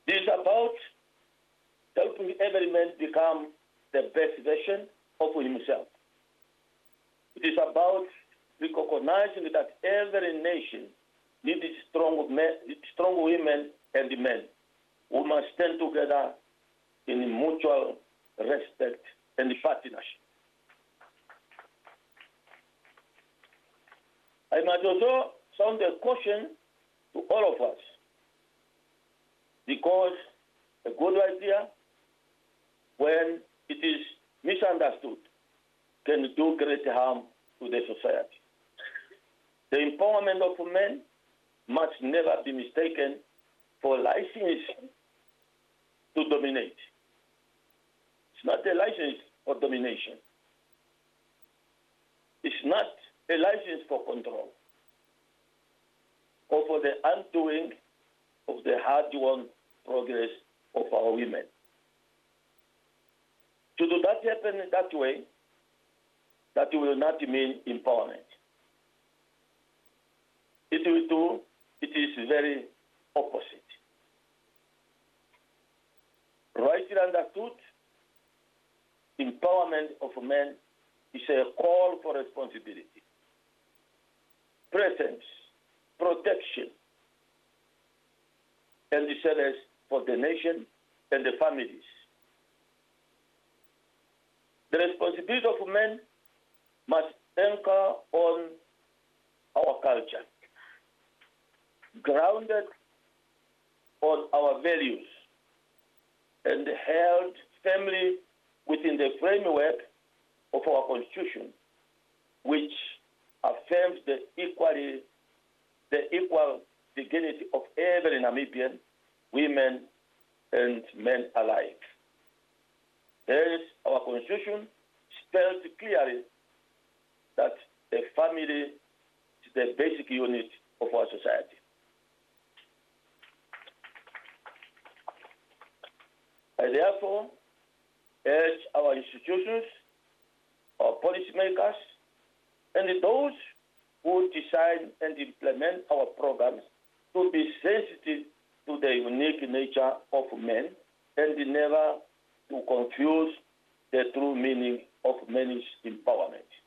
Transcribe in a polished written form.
This is about helping every man become the best version of himself. It is about recognizing that every nation needs strong women and men who must stand together in mutual respect and partnership. I must also sound a caution to all of us, because a good idea, when it is misunderstood, can do great harm to the society. The empowerment of men must never be mistaken for license to dominate. It's not a license for domination. It's not a license for control or for the undoing of the hard-won progress of our women. To do that happen that way, that will not mean empowerment. It is very opposite. Rightly understood, empowerment of men is a call for responsibility, presence, protection, and the service for the nation and the families. The responsibility of men must anchor on our culture, grounded on our values, and held firmly within the framework of our Constitution, which affirms the equal dignity of every Namibian, women and men alike. Hence, our Constitution spells clearly that the family is the basic unit of our society. I therefore urge our institutions, our policymakers, and those who design and implement our programs to be sensitive to the unique nature of men and never to confuse the true meaning of men's empowerment.